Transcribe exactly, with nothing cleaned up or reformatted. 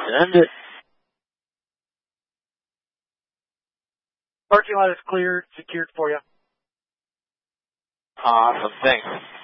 Send it. Parking lot is cleared, secured for you. Awesome, thanks.